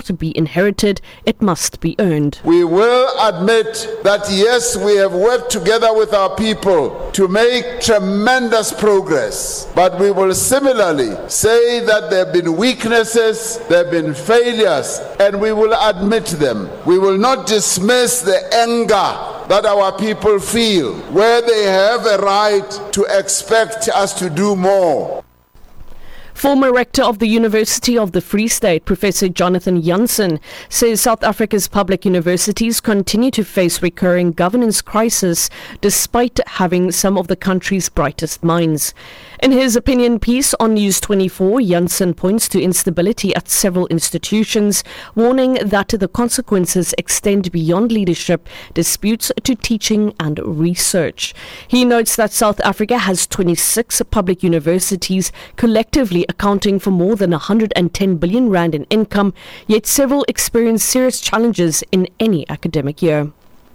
to be inherited, it must be earned. We will admit that yes, we have worked together with our people to make tremendous progress, but we will similarly say that there have been weaknesses, there have been failures, and we will admit them. We will not dismiss the anger that our people feel, where they have a right to expect us to do more. Former rector of the University of the Free State, Professor Jonathan Jansen, says South Africa's public universities continue to face recurring governance crisis despite having some of the country's brightest minds. In his opinion piece on News 24, Jansen points to instability at several institutions, warning that the consequences extend beyond leadership disputes to teaching and research. He notes that South Africa has 26 public universities, collectively accounting for more than 110 billion rand in income, yet several experience serious challenges in any academic year.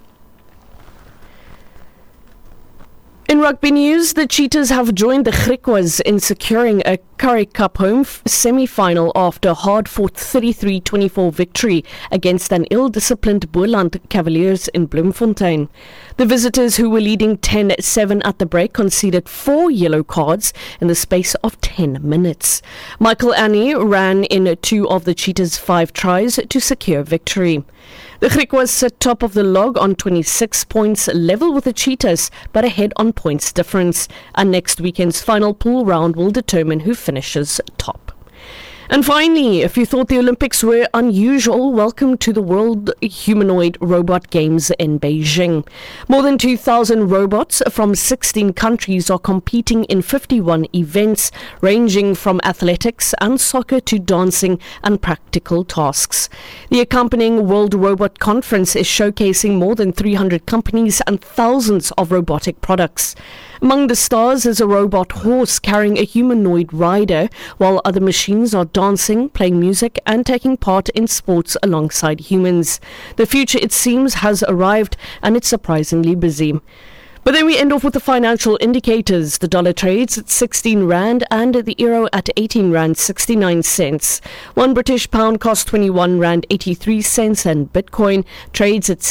In rugby news, the Cheetahs have joined the Griquas in securing a Currie Cup home semi-final after a hard-fought 33-24 victory against an ill-disciplined Boland Cavaliers in Bloemfontein. The visitors, who were leading 10-7 at the break, conceded 4 yellow cards in the space of 10 minutes. Michael Annie ran in 2 of the Cheetahs' 5 tries to secure victory. The Griquas sit top of the log on 26 points, level with the Cheetahs, but ahead on points difference. And next weekend's final pool round will determine who finishes top. And finally, if you thought the Olympics were unusual, welcome to the World Humanoid Robot Games in Beijing. More than 2,000 robots from 16 countries are competing in 51 events, ranging from athletics and soccer to dancing and practical tasks. The accompanying World Robot Conference is showcasing more than 300 companies and thousands of robotic products. Among the stars is a robot horse carrying a humanoid rider, while other machines are dancing, playing music and taking part in sports alongside humans. The future, it seems, has arrived, and it's surprisingly busy. But then we end off with the financial indicators. The dollar trades at 16 Rand and the euro at 18 Rand 69 cents. One British pound costs 21 Rand 83 cents and Bitcoin trades at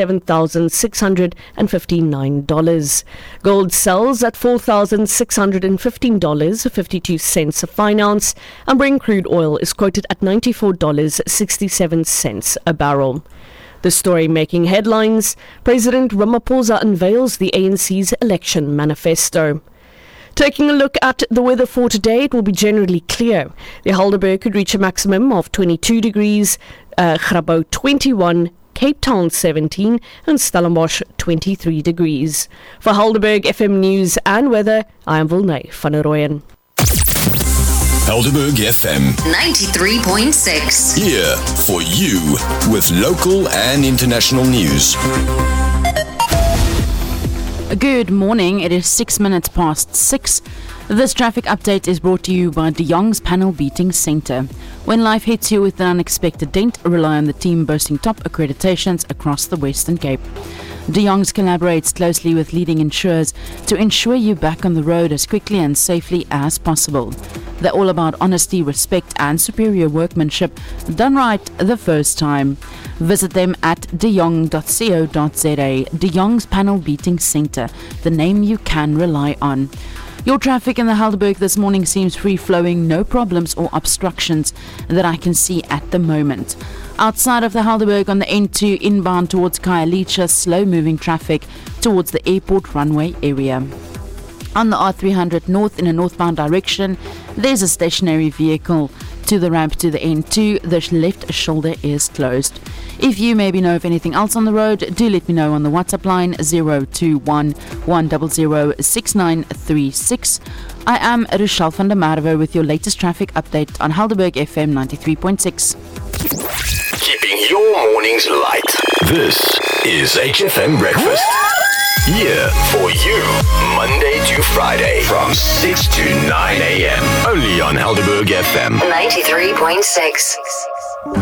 $77,659. Gold sells at $4,615.52 a fine ounce, and Brent crude oil is quoted at $94.67 a barrel. The story making headlines: President Ramaphosa unveils the ANC's election manifesto. Taking a look at the weather for today, it will be generally clear. The Helderberg could reach a maximum of 22 degrees, Grabouw 21, Cape Town 17 and Stellenbosch 23 degrees. For Helderberg FM News and Weather, I am Wilnay van der Rooyen. Helderberg FM 93.6. Here for you with local and international news. Good morning. It is 6 minutes past 6. This traffic update is brought to you by De Jong's Panel Beating Centre. When life hits you with an unexpected dent, rely on the team boasting top accreditations across the Western Cape. De Jong's collaborates closely with leading insurers to ensure you're back on the road as quickly and safely as possible. They're all about honesty, respect and superior workmanship done right the first time. Visit them at dejong.co.za. De Jong's Panel Beating Centre, the name you can rely on. Your traffic in the Helderberg this morning seems free-flowing, no problems or obstructions that I can see at the moment. Outside of the Helderberg on the N2 inbound towards Khayelitsha, slow-moving traffic towards the airport runway area. On the R300 north in a northbound direction, there's a stationary vehicle to the ramp to the N2. The left shoulder is closed. If you maybe know of anything else on the road, do let me know on the WhatsApp line 021 100 6936. I am Rochelle van der Merwe with your latest traffic update on Helderberg FM 93.6. Keeping your mornings light. This is HFM Breakfast. Here for you, Monday to Friday from 6 to 9 a.m. Only on Helderberg FM 93.6.